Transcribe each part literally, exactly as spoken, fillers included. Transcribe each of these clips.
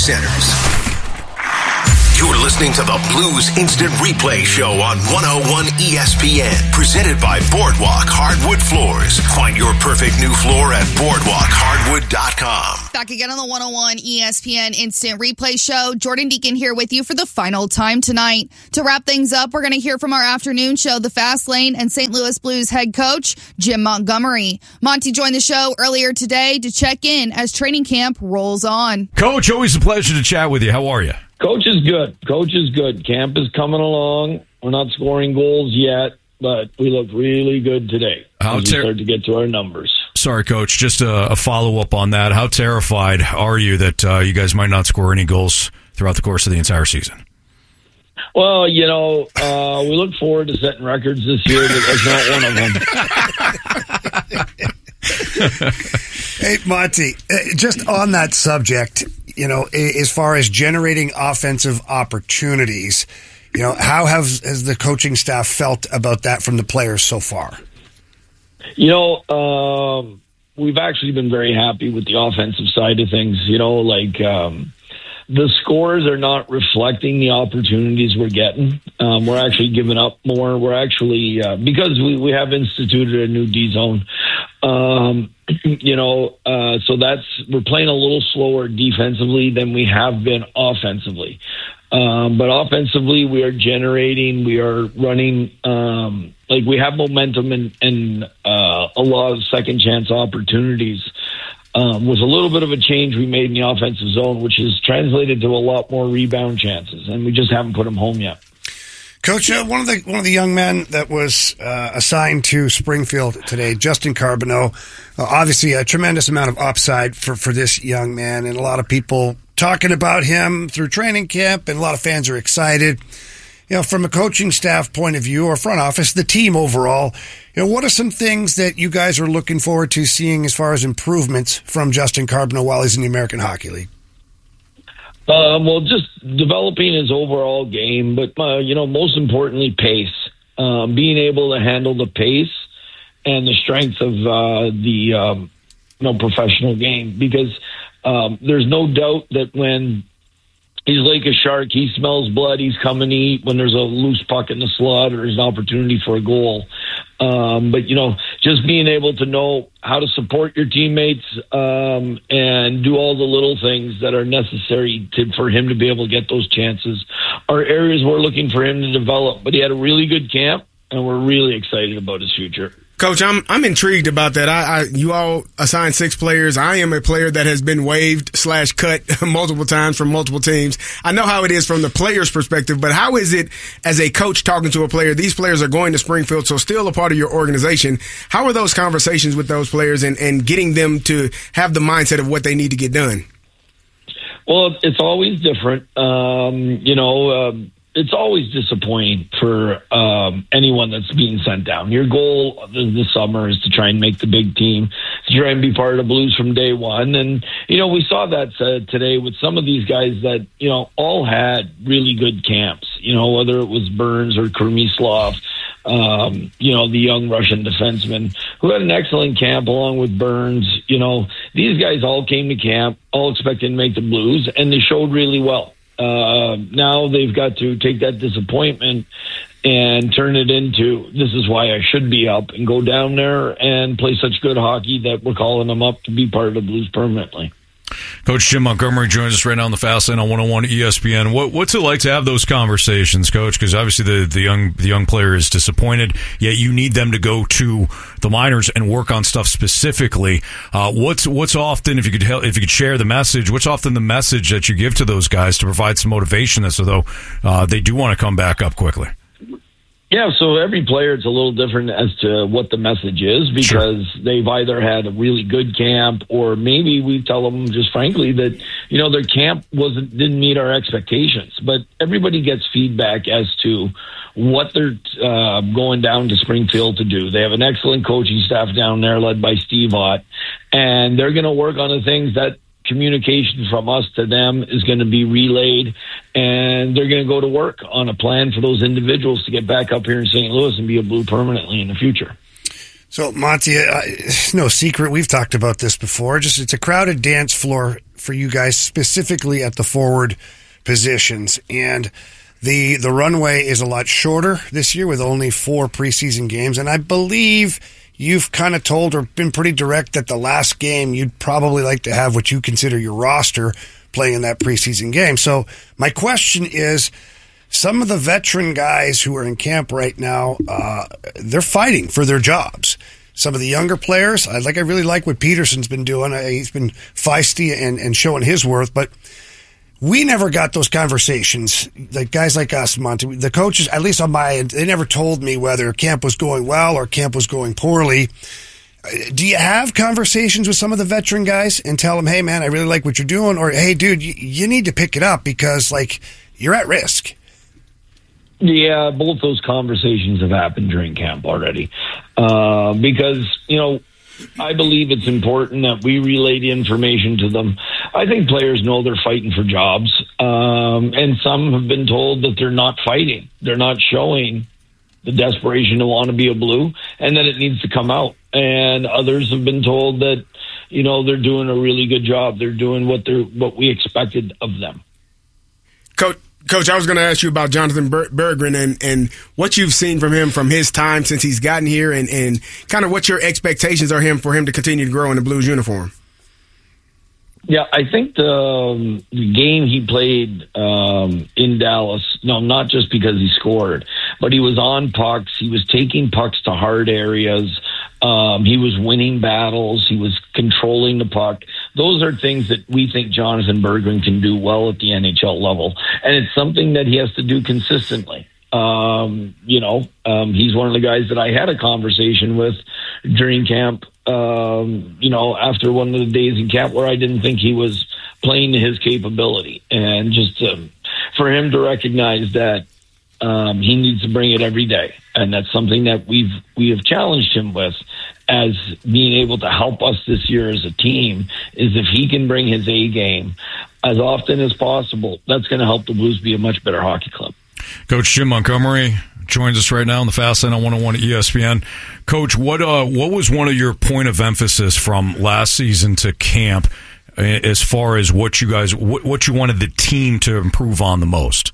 centers. You're listening to the Blues Instant Replay Show on one oh one E S P N, presented by Boardwalk Hardwood Floors. Find your perfect new floor at boardwalk hardwood dot com. Back again on the one oh one E S P N Instant Replay Show. Jordan Deacon here with you for the final time tonight. To wrap things up, we're going to hear from our afternoon show, The Fast Lane, and Saint Louis Blues head coach Jim Montgomery. Monty joined the show earlier today to check in as training camp rolls on. Coach, always a pleasure to chat with you. How are you? Coach is good. Coach is good. Camp is coming along. We're not scoring goals yet, but we look really good today How as we ter- start to get to our numbers. Sorry, Coach, just a, a follow-up on that. How terrified are you that uh, you guys might not score any goals throughout the course of the entire season? Well, you know, uh, we look forward to setting records this year, but that's not one of them. Hey, Monty, just on that subject, you know, as far as generating offensive opportunities, you know, how have has the coaching staff felt about that from the players so far? You know, um, we've actually been very happy with the offensive side of things. You know, like um, the scores are not reflecting the opportunities we're getting. Um, we're actually giving up more. We're actually, uh, because we, we have instituted a new D zone. Um, you know, uh, so that's, we're playing a little slower defensively than we have been offensively. Um, but offensively, we are generating, we are running, um, like we have momentum and, and uh, a lot of second chance opportunities. Um, was a little bit of a change we made in the offensive zone, which has translated to a lot more rebound chances, and we just haven't put them home yet. Coach, uh, one of the one of the young men that was uh, assigned to Springfield today, Justin Carbonneau, uh, obviously a tremendous amount of upside for, for this young man, and a lot of people talking about him through training camp, and a lot of fans are excited. You know, from a coaching staff point of view or front office, the team overall, you know, what are some things that you guys are looking forward to seeing as far as improvements from Justin Carbonneau while he's in the American Hockey League? Um, well, just developing his overall game, but, uh, you know, most importantly, pace. Um, being able to handle the pace and the strength of uh, the, um, you know, professional game. Because um, there's no doubt that when he's like a shark, he smells blood, he's coming to eat when there's a loose puck in the slot or there's an opportunity for a goal. Um, but, you know, just being able to know how to support your teammates um, and do all the little things that are necessary to, for him to be able to get those chances are areas we're looking for him to develop. But he had a really good camp, and we're really excited about his future. Coach, I'm I'm intrigued about that. I, I you all assigned six players. I am a player that has been waived slash cut multiple times from multiple teams. I know how it is from the player's perspective, but how is it as a coach talking to a player? These players are going to Springfield, so still a part of your organization. How are those conversations with those players and, and getting them to have the mindset of what they need to get done? Well, it's always different. Um, you know, um, it's always disappointing for um, anyone that's being sent down. Your goal this summer is to try and make the big team, to try and be part of the Blues from day one. And, you know, we saw that uh, today with some of these guys that, you know, all had really good camps, you know, whether it was Burns or Kermislov, um, you know, the young Russian defenseman who had an excellent camp along with Burns. You know, these guys all came to camp, all expecting to make the Blues, and they showed really well. Uh, now they've got to take that disappointment and turn it into, this is why I should be up, and go down there and play such good hockey that we're calling them up to be part of the Blues permanently. Coach Jim Montgomery joins us right now on the Fast Lane on one oh one E S P N. What, what's it like to have those conversations, Coach? Because obviously the, the young the young player is disappointed, yet you need them to go to the minors and work on stuff specifically. Uh, what's what's often, if you could help, if you could share the message, what's often the message that you give to those guys to provide some motivation, as though uh, they do want to come back up quickly? Yeah, so every player, it's a little different as to what the message is, because sure. they've either had a really good camp, or maybe we tell them just frankly that, you know, their camp wasn't didn't meet our expectations. But everybody gets feedback as to what they're uh, going down to Springfield to do. They have an excellent coaching staff down there led by Steve Ott, and they're going to work on the things that communication from us to them is going to be relayed, and they're going to go to work on a plan for those individuals to get back up here in Saint Louis and be a Blue permanently in the future. So, Monty, uh, it's no secret, we've talked about this before. Just it's a crowded dance floor for you guys, specifically at the forward positions. And the the runway is a lot shorter this year with only four preseason games. And I believe you've kind of told or been pretty direct that the last game you'd probably like to have what you consider your roster playing in that preseason game. So my question is, some of the veteran guys who are in camp right now, uh, they're fighting for their jobs. Some of the younger players, I like. I really like what Peterson's been doing. He's been feisty and, and showing his worth, but we never got those conversations. Like guys like us, Monty, the coaches, at least on my end, they never told me whether camp was going well or camp was going poorly. Do you have conversations with some of the veteran guys and tell them, hey, man, I really like what you're doing, or hey, dude, you, you need to pick it up because like you're at risk? Yeah, both those conversations have happened during camp already. Uh, because, you know, I believe it's important that we relay the information to them. I think players know they're fighting for jobs. Um, and some have been told that they're not fighting. They're not showing the desperation to want to be a Blue, and that it needs to come out. And others have been told that, you know, they're doing a really good job. They're doing what they're what we expected of them. Coach, Coach, I was going to ask you about Jonathan Ber- Berggren and, and what you've seen from him from his time since he's gotten here, and, and kind of what your expectations are him for him to continue to grow in the Blues uniform. Yeah, I think the, um, the game he played um, in Dallas, no, not just because he scored, but he was on pucks. He was taking pucks to hard areas. Um, he was winning battles. He was controlling the puck. Those are things that we think Jonathan Berggren can do well at the N H L level. And it's something that he has to do consistently. Um, you know, um, he's one of the guys that I had a conversation with during camp, um, you know, after one of the days in camp where I didn't think he was playing to his capability. And just um, for him to recognize that um, he needs to bring it every day. And that's something that we've we have challenged him with as being able to help us this year as a team, is if he can bring his A game as often as possible, that's going to help the Blues be a much better hockey club. Coach Jim Montgomery joins us right now on the Fast Lane on one oh one E S P N. Coach, what uh, what was one of your point of emphasis from last season to camp as far as what you guys, what, what you wanted the team to improve on the most?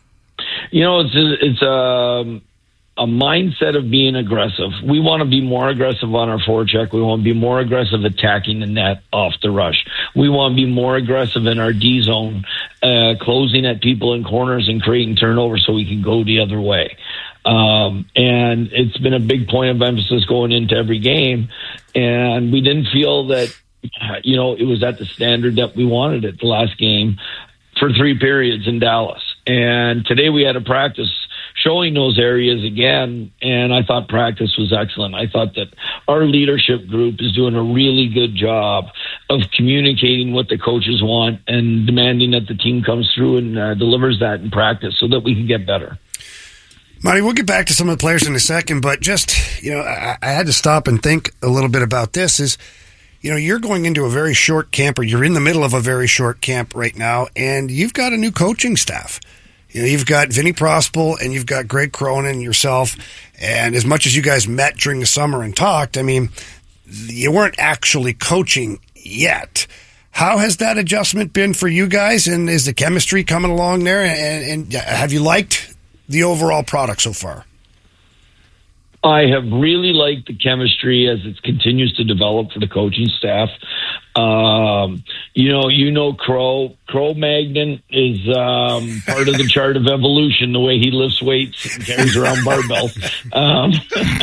You know, it's it's a, a mindset of being aggressive. We want to be more aggressive on our forecheck. We want to be more aggressive attacking the net off the rush. We want to be more aggressive in our D zone, uh, closing at people in corners and creating turnovers so we can go the other way. Um, and it's been a big point of emphasis going into every game. And we didn't feel that, you know, it was at the standard that we wanted it the last game for three periods in Dallas. And today we had a practice showing those areas again, and I thought practice was excellent. I thought that our leadership group is doing a really good job of communicating what the coaches want and demanding that the team comes through and uh, delivers that in practice so that we can get better. Marty, we'll get back to some of the players in a second, but just, you know, I, I had to stop and think a little bit about this is, you know, you're going into a very short camp, or you're in the middle of a very short camp right now, and you've got a new coaching staff. You know, you've got Vinny Prospal and you've got Greg Cronin, yourself, and as much as you guys met during the summer and talked, I mean, you weren't actually coaching yet. How has that adjustment been for you guys, and is the chemistry coming along there, and, and have you liked the overall product so far? I have really liked the chemistry as it continues to develop for the coaching staff. Um, you know, you know, Crow, Crow Magnon is um, part of the chart of evolution, the way he lifts weights and carries around barbells. Um,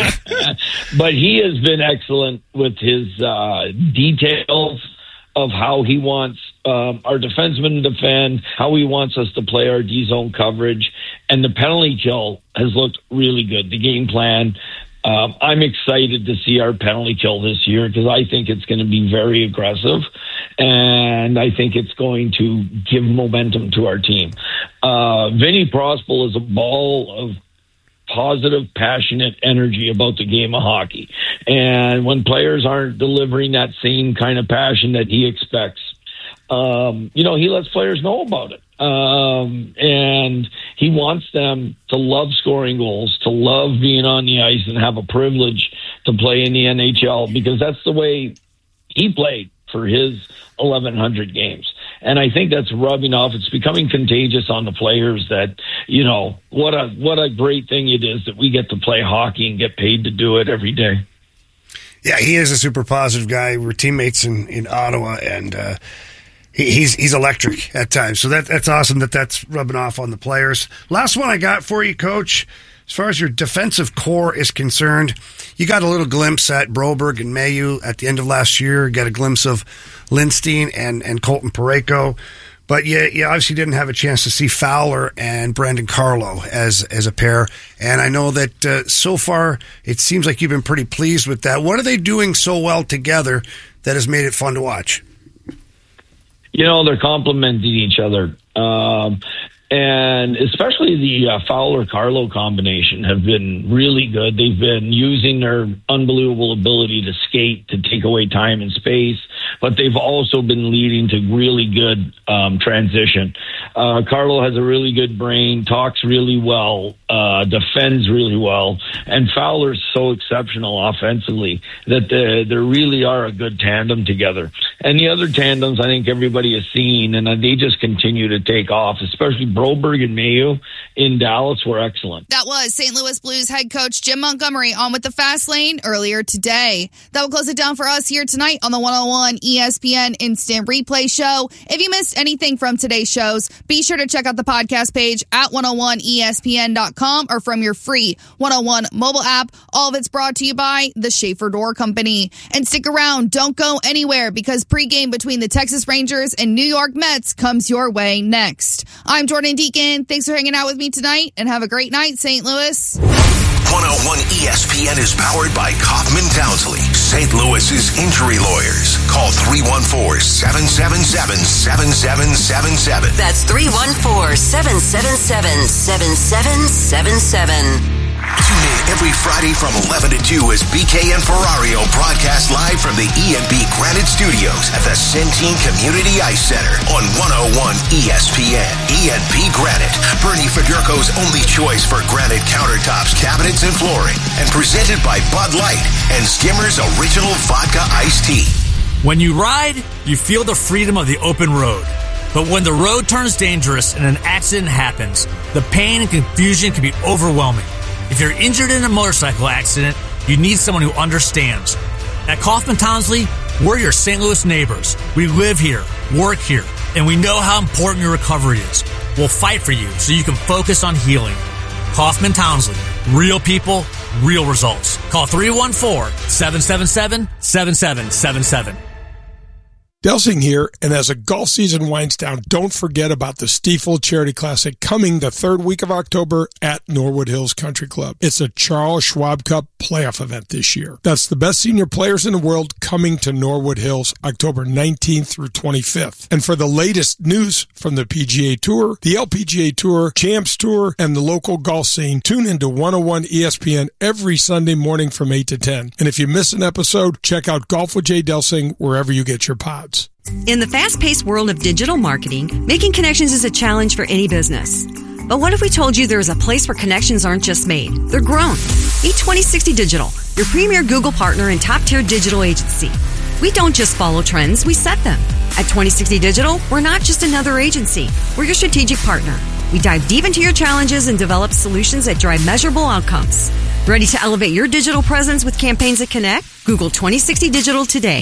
but he has been excellent with his uh, details of how he wants um, our defensemen to defend, how he wants us to play our D-zone coverage, and the penalty kill has looked really good. The game plan, um, I'm excited to see our penalty kill this year because I think it's going to be very aggressive, and I think it's going to give momentum to our team. Uh, Vinny Prospal is a ball of positive, passionate energy about the game of hockey. And when players aren't delivering that same kind of passion that he expects, um, you know, he lets players know about it. Um, and he wants them to love scoring goals, to love being on the ice and have a privilege to play in the N H L because that's the way he played for his eleven hundred games. And I think that's rubbing off. It's becoming contagious on the players that, you know, what a what a great thing it is that we get to play hockey and get paid to do it every day. Yeah, he is a super positive guy. We're teammates in, in Ottawa, and uh, he, he's he's electric at times. So that that's awesome that that's rubbing off on the players. Last one I got for you, Coach. As far as your defensive core is concerned, you got a little glimpse at Broberg and Mayu at the end of last year. You got a glimpse of Lindstein and, and Colton Parayko. But you, you obviously didn't have a chance to see Fowler and Brandon Carlo as as a pair. And I know that uh, so far it seems like you've been pretty pleased with that. What are they doing so well together that has made it fun to watch? You know, they're complementing each other. Um, and especially the uh, Fowler-Carlo combination have been really good. They've been using their unbelievable ability to skate, to take away time and space, but they've also been leading to really good um, transition. Uh, Carlo has a really good brain, talks really well, uh, defends really well, and Fowler's so exceptional offensively that they, they really are a good tandem together. And the other tandems I think everybody has seen, and they just continue to take off, especially Broberg and Mayu in Dallas were excellent. That was Saint Louis Blues head coach Jim Montgomery on with the Fast Lane earlier today. That will close it down for us here tonight on the one oh one E S P N Instant Replay Show. If you missed anything from today's shows, be sure to check out the podcast page at one oh one E S P N dot com or from your free one oh one mobile app. All of it's brought to you by the Schaefer Door Company. And stick around, don't go anywhere, because pregame between the Texas Rangers and New York Mets comes your way next. I'm Jordan Deacon. Thanks for hanging out with me tonight, and have a great night, Saint Louis. one oh one E S P N is powered by Kaufman Townsley, Saint Louis's injury lawyers. Call three one four, seven seven seven, seven seven seven seven. That's three one four, seven seven seven, seven seven seven seven. Tune in every Friday from eleven to two as B K and Ferrario broadcast live from the E and B Granite Studios at the Centene Community Ice Center on one oh one E S P N. E and B Granite, Bernie Federko's only choice for granite countertops, cabinets, and flooring. And presented by Bud Light and Skimmer's Original Vodka Iced Tea. When you ride, you feel the freedom of the open road. But when the road turns dangerous and an accident happens, the pain and confusion can be overwhelming. If you're injured in a motorcycle accident, you need someone who understands. At Kaufman Townsley, we're your Saint Louis neighbors. We live here, work here, and we know how important your recovery is. We'll fight for you so you can focus on healing. Kaufman Townsley, real people, real results. Call three one four, seven seven seven, seven seven seven seven. Delsing here, and as the golf season winds down, don't forget about the Stiefel Charity Classic coming the third week of October at Norwood Hills Country Club. It's a Charles Schwab Cup playoff event this year. That's the best senior players in the world coming to Norwood Hills October nineteenth through twenty-fifth. And for the latest news from the P G A Tour, the L P G A Tour, Champs Tour, and the local golf scene, tune into one oh one E S P N every Sunday morning from eight to ten. And if you miss an episode, check out Golf with Jay Delsing wherever you get your pods. In the fast-paced world of digital marketing, making connections is a challenge for any business. But what if we told you there is a place where connections aren't just made, they're grown? Meet twenty sixty Digital, your premier Google partner and top-tier digital agency. We don't just follow trends, we set them. At twenty sixty Digital, we're not just another agency, we're your strategic partner. We dive deep into your challenges and develop solutions that drive measurable outcomes. Ready to elevate your digital presence with campaigns that connect? Google twenty sixty Digital today.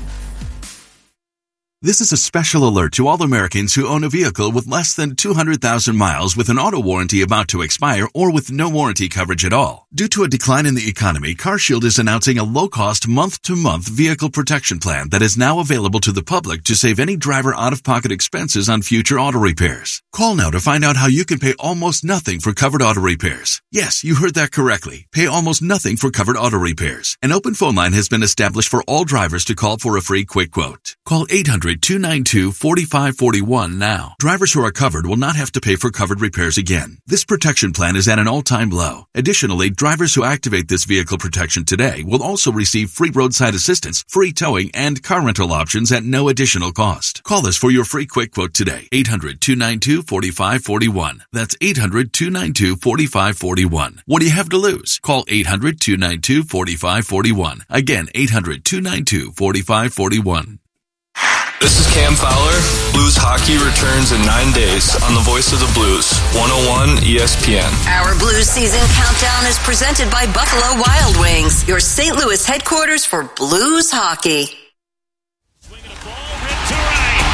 This is a special alert to all Americans who own a vehicle with less than two hundred thousand miles with an auto warranty about to expire or with no warranty coverage at all. Due to a decline in the economy, CarShield is announcing a low-cost month-to-month vehicle protection plan that is now available to the public to save any driver out-of-pocket expenses on future auto repairs. Call now to find out how you can pay almost nothing for covered auto repairs. Yes, you heard that correctly. Pay almost nothing for covered auto repairs. An open phone line has been established for all drivers to call for a free quick quote. Call eight hundred, two nine two, four five four one now. Drivers who are covered will not have to pay for covered repairs again. This protection plan is at an all-time low. Additionally, drivers who activate this vehicle protection today will also receive free roadside assistance, free towing, and car rental options at no additional cost. Call us for your free quick quote today. eight hundred, two nine two, four five four one. That's eight hundred, two nine two, four five four one. What do you have to lose? Call eight hundred, two nine two, four five four one. Again, eight hundred, two nine two, four five four one. This is Cam Fowler. Blues hockey returns in nine days on the Voice of the Blues, one oh one E S P N. Our Blues season countdown is presented by Buffalo Wild Wings, your Saint Louis headquarters for Blues hockey.